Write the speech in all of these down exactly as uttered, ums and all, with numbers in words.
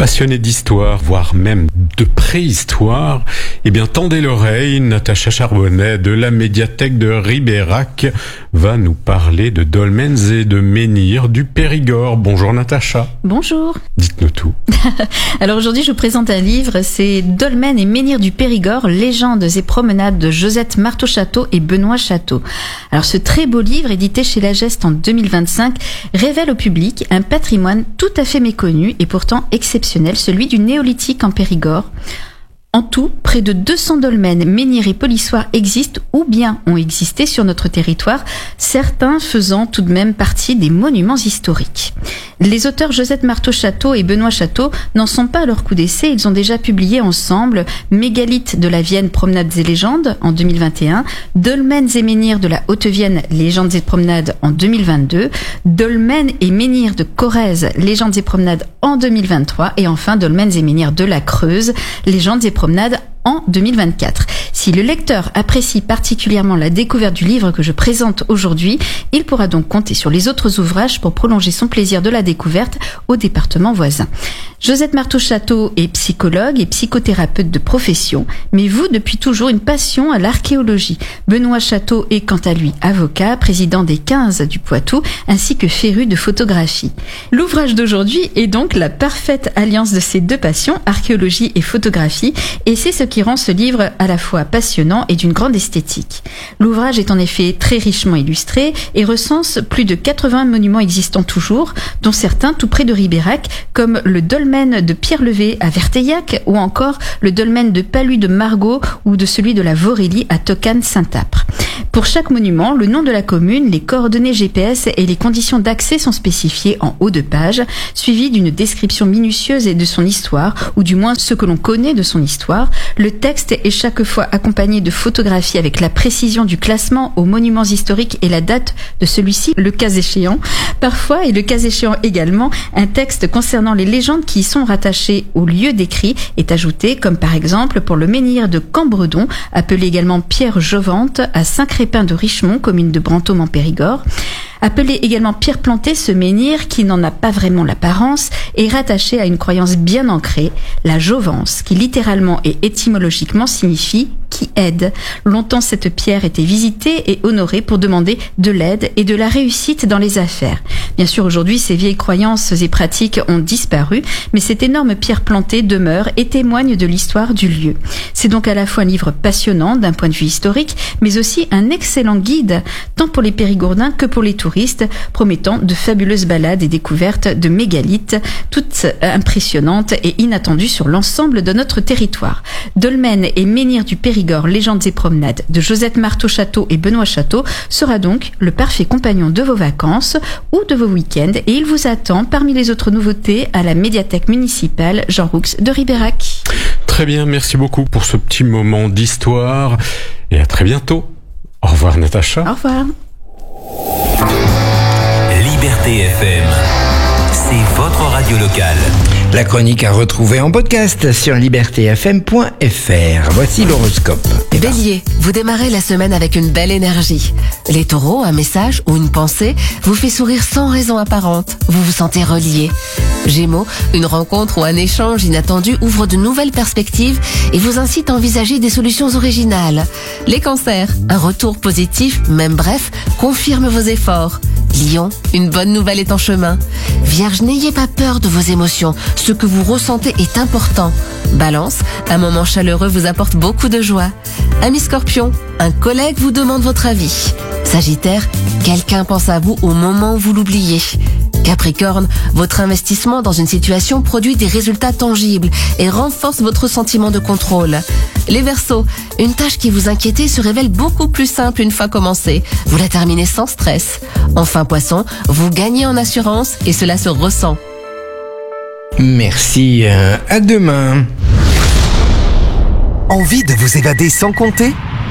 Passionné d'histoire, voire même de préhistoire, eh bien tendez l'oreille, Natacha Charbonnet de la médiathèque de Ribérac va nous parler de dolmens et de menhirs du Périgord. Bonjour Natacha. Bonjour. Dites-nous tout. Alors aujourd'hui je vous présente un livre, c'est Dolmens et menhirs du Périgord, légendes et promenades de Josette Marteau-Château et Benoît Château. Alors ce très beau livre, édité chez La Geste en deux mille vingt-cinq, révèle au public un patrimoine tout à fait méconnu et pourtant exceptionnel, celui du néolithique en Périgord. En tout, près de deux cents dolmens, menhirs et polissoirs existent ou bien ont existé sur notre territoire, certains faisant tout de même partie des monuments historiques. Les auteurs Josette Marteau-Château et Benoît Château n'en sont pas à leur coup d'essai, ils ont déjà publié ensemble Mégalithes de la Vienne, promenades et légendes en deux mille vingt et un, Dolmens et menhirs de la Haute-Vienne, légendes et promenades en deux mille vingt-deux, Dolmens et menhirs de Corrèze, légendes et promenades en deux mille vingt-trois et enfin Dolmens et menhirs de la Creuse, légendes et promenade en deux mille vingt-quatre. Si le lecteur apprécie particulièrement la découverte du livre que je présente aujourd'hui, il pourra donc compter sur les autres ouvrages pour prolonger son plaisir de la découverte au département voisin. Josette Marteau-Château est psychologue et psychothérapeute de profession, mais voue depuis toujours une passion à l'archéologie. Benoît Château est quant à lui avocat, président des quinze du Poitou, ainsi que féru de photographie. L'ouvrage d'aujourd'hui est donc la parfaite alliance de ces deux passions, archéologie et photographie, et c'est ce qui rend ce livre à la fois passionnant et d'une grande esthétique. L'ouvrage est en effet très richement illustré et recense plus de quatre-vingts monuments existants toujours, dont certains tout près de Ribérac, comme le dolmen de Pierre-Levé à Verteillac ou encore le dolmen de Palu de Margaux ou de celui de la Vorélie à Tocane-Saint-Apre. Pour chaque monument, le nom de la commune, les coordonnées G P S et les conditions d'accès sont spécifiés en haut de page, suivis d'une description minutieuse de son histoire, ou du moins ce que l'on connaît de son histoire. Le texte est chaque fois accompagné de photographies avec la précision du classement aux monuments historiques et la date de celui-ci, le cas échéant. Parfois, et le cas échéant également, un texte concernant les légendes qui y sont rattachées au lieu décrit est ajouté, comme par exemple pour le menhir de Cambredon, appelé également Pierre Jovante, à Saint-Crépin de Richemont, commune de Brantôme en Périgord. Appelé également Pierre Planté, ce menhir, qui n'en a pas vraiment l'apparence, est rattaché à une croyance bien ancrée, la Jovance, qui littéralement et étymologiquement signifie « qui aide ». Longtemps, cette pierre était visitée et honorée pour demander de l'aide et de la réussite dans les affaires. Bien sûr, aujourd'hui, ces vieilles croyances et pratiques ont disparu, mais cette énorme pierre plantée demeure et témoigne de l'histoire du lieu. C'est donc à la fois un livre passionnant d'un point de vue historique, mais aussi un excellent guide, tant pour les Périgourdins que pour les touristes, promettant de fabuleuses balades et découvertes de mégalithes, toutes impressionnantes et inattendues sur l'ensemble de notre territoire. Dolmens et menhirs du Périgord, légendes et promenades de Josette Marteau-Château et Benoît Château sera donc le parfait compagnon de vos vacances ou de vos week-ends, et il vous attend parmi les autres nouveautés à la médiathèque municipale Jean Roux de Ribérac. Très bien, merci beaucoup pour ce petit moment d'histoire et à très bientôt. Au revoir Natacha. Au revoir. Liberté F M, c'est votre radio locale. La chronique à retrouver en podcast sur liberté f m point f r. Voici l'horoscope. Bélier, vous démarrez la semaine avec une belle énergie. Les taureaux, un message ou une pensée vous fait sourire sans raison apparente. Vous vous sentez relié. Gémeaux, une rencontre ou un échange inattendu ouvre de nouvelles perspectives et vous incite à envisager des solutions originales. Les cancers, un retour positif, même bref, confirme vos efforts. Lion, une bonne nouvelle est en chemin. Vierge, n'ayez pas peur de vos émotions. Ce que vous ressentez est important. Balance, un moment chaleureux vous apporte beaucoup de joie. Ami Scorpion, un collègue vous demande votre avis. Sagittaire, quelqu'un pense à vous au moment où vous l'oubliez. Capricorne, votre investissement dans une situation produit des résultats tangibles et renforce votre sentiment de contrôle. Les Verseaux, une tâche qui vous inquiétait se révèle beaucoup plus simple une fois commencée. Vous la terminez sans stress. Enfin Poisson, vous gagnez en assurance et cela se ressent. Merci, euh, à demain. Envie de vous évader sans compter ?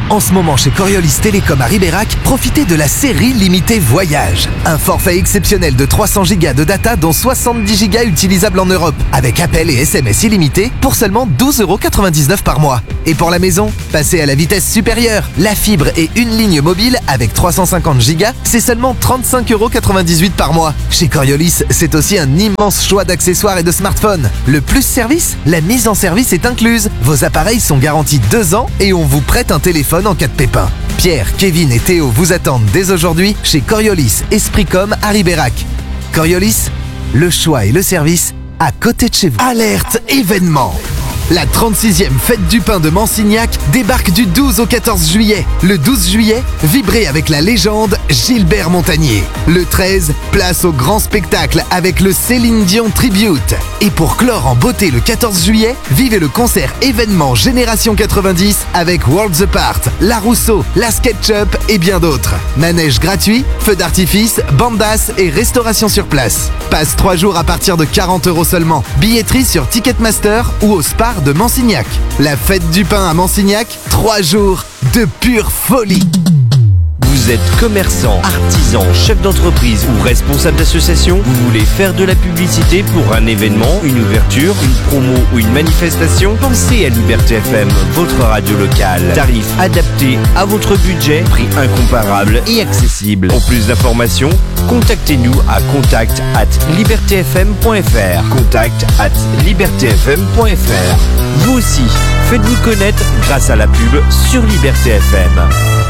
En ce moment, chez Coriolis Télécom à Ribérac, profitez de la série limitée Voyage. Un forfait exceptionnel de trois cents gigas de data, dont soixante-dix gigas utilisables en Europe, avec appels et S M S illimités pour seulement douze euros quatre-vingt-dix-neuf par mois. Et pour la maison, passez à la vitesse supérieure. La fibre et une ligne mobile avec trois cent cinquante gigas, c'est seulement trente-cinq euros quatre-vingt-dix-huit par mois. Chez Coriolis, c'est aussi un immense choix d'accessoires et de smartphones. Le plus service, la mise en service est incluse. Vos appareils sont garantis deux ans et on vous prête un téléphone en cas de pépin. Pierre, Kevin et Théo vous attendent dès aujourd'hui chez Coriolis Espricom à Ribérac. Coriolis, le choix et le service à côté de chez vous. Alerte événement! La trente-sixième Fête du Pain de Mansignac débarque du douze au quatorze juillet. Le douze juillet, vibrez avec la légende Gilbert Montagnier. Le treize, place au grand spectacle avec le Céline Dion Tribute. Et pour clore en beauté le quatorze juillet, vivez le concert événement Génération quatre-vingt-dix avec Worlds Apart, La Rousseau, La SketchUp et bien d'autres. Manège gratuit, feux d'artifice, bandas et restauration sur place. Passe trois jours à partir de quarante euros seulement. Billetterie sur Ticketmaster ou au Spar de Mansignac. La Fête du Pain à Mansignac, trois jours de pure folie. Vous êtes commerçant, artisan, chef d'entreprise ou responsable d'association, vous voulez faire de la publicité pour un événement, une ouverture, une promo ou une manifestation? Pensez à Liberté F M, votre radio locale. Tarif adapté à votre budget, prix incomparable et accessible. Pour plus d'informations, contactez-nous à contact at liberté f m point f r. contact at liberté f m point f r. Vous aussi, faites-vous connaître grâce à la pub sur Liberté F M.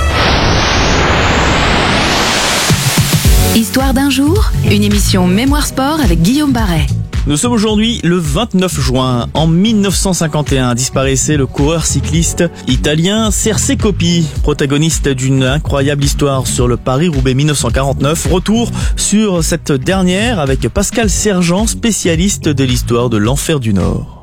Histoire d'un jour, une émission Mémoire Sport avec Guillaume Barret. Nous sommes aujourd'hui le vingt-neuf juin. En mille neuf cent cinquante et un disparaissait le coureur cycliste italien Serse Coppi, protagoniste d'une incroyable histoire sur le Paris-Roubaix mille neuf cent quarante-neuf. Retour sur cette dernière avec Pascal Sergent, spécialiste de l'histoire de l'Enfer du Nord.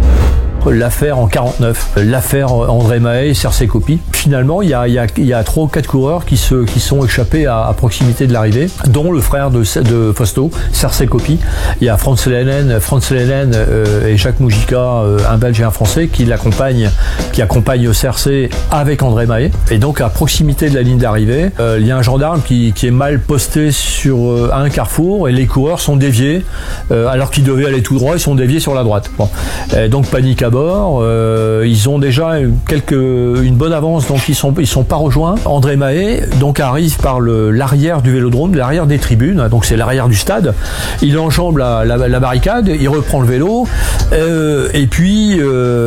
L'affaire en quarante-neuf, l'affaire André Mahé, Serse Coppi. Finalement, il y a, il y a, il y a trois ou quatre coureurs qui se, qui sont échappés à, à proximité de l'arrivée, dont le frère de, de Fausto, Serse Coppi. Il y a Franz Lehnen, Franz Lehnen euh, et Jacques Mujica, euh, un Belge et un Français, qui l'accompagnent, qui accompagnent Serse avec André Mahé. Et donc, à proximité de la ligne d'arrivée, euh, il y a un gendarme qui, qui est mal posté sur euh, un carrefour et les coureurs sont déviés, euh, alors qu'ils devaient aller tout droit, ils sont déviés sur la droite. Bon. Et donc, panique à bord. Euh, ils ont déjà quelques, une bonne avance, donc ils sont, ils sont pas rejoints. André Mahé donc arrive par le, l'arrière du vélodrome, l'arrière des tribunes, donc c'est l'arrière du stade. Il enjambe la, la, la barricade, il reprend le vélo, euh, et puis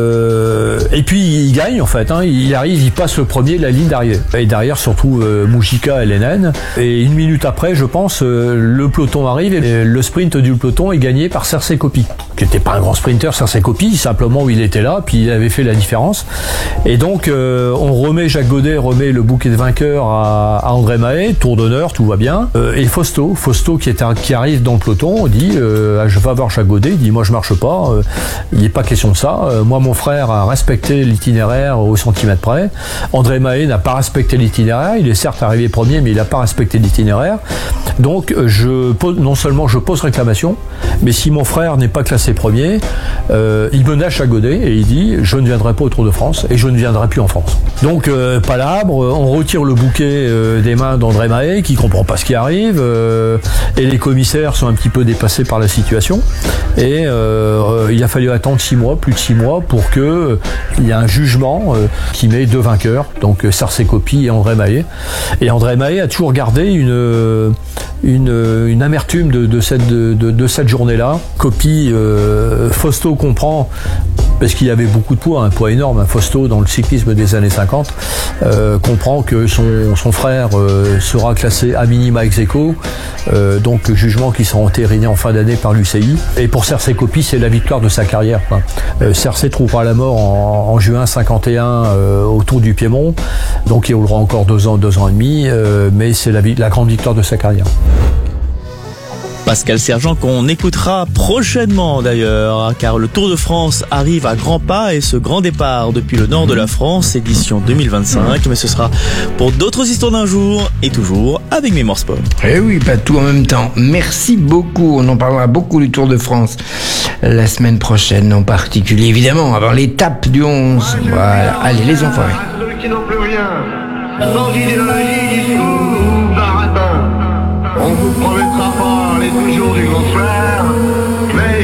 euh, et puis il gagne en fait. Hein, il arrive, il passe le premier de la ligne d'arrivée. Et derrière surtout euh, Mujica et Lehnen. Et une minute après, je pense, euh, le peloton arrive et le sprint du peloton est gagné par Serse Coppi, qui n'était pas un grand sprinter, Serse Coppi, simplement il était là, puis il avait fait la différence. Et donc euh, on remet, Jacques Godet remet le bouquet de vainqueur à, à André Mahé, tour d'honneur, tout va bien. Euh, et Fausto, Fausto qui, est un, qui arrive dans le peloton, dit euh, je vais voir Jacques Godet, il dit moi je marche pas, euh, il n'est pas question de ça. Euh, moi mon frère a respecté l'itinéraire au centimètre près. André Mahé n'a pas respecté l'itinéraire, il est certes arrivé premier, mais il n'a pas respecté l'itinéraire. Donc je pose, non seulement je pose réclamation, mais si mon frère n'est pas classé premier, euh, il menace Jacques Godet et il dit je ne viendrai pas au Tour de France et je ne viendrai plus en France. Donc euh, palabre, on retire le bouquet euh, des mains d'André Mahé qui comprend pas ce qui arrive, euh, et les commissaires sont un petit peu dépassés par la situation, et euh, il a fallu attendre six mois, plus de six mois pour que euh, il y ait un jugement euh, qui met deux vainqueurs, donc Serse Coppi et André Mahé. Et André Mahé a toujours gardé une une, une amertume de, de cette de, de, de cette journée-là. Coppi, euh, Fausto comprend, parce qu'il y avait beaucoup de poids, un poids énorme, un Fausto dans le cyclisme des années cinquante, euh, comprend que son, son frère euh, sera classé à minima ex aequo, euh, donc jugement qui sera entériné en fin d'année par l'U C I. Et pour Serse Coppi, c'est la victoire de sa carrière. Euh, Serse trouvera la mort en, en juin cinquante et un euh, au Tour du Piémont, donc il roulera encore deux ans, deux ans et demi, euh, mais c'est la, la grande victoire de sa carrière. Pascal Sergent qu'on écoutera prochainement d'ailleurs, car le Tour de France arrive à grands pas et ce grand départ depuis le nord de la France, édition deux mille vingt-cinq, mais ce sera pour d'autres histoires d'un jour et toujours avec Mémoire Sport. Eh oui, pas tout en même temps. Merci beaucoup, on en parlera beaucoup du Tour de France la semaine prochaine en particulier, évidemment, avant l'étape du onze. Voilà, allez les enfoirés. qui n'ont plus rien, sans idéologie, discours ou baratin. On vous promettra pas les toujours du grand frère.